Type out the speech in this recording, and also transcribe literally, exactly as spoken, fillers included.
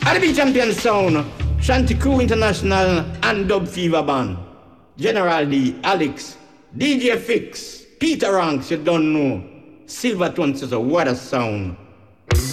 R and B champion sound, Shanty Crew International and Dub Fever Band. General D, Alex, D J Fix, Peter Ranks, you don't know. Silvertone says, what a sound.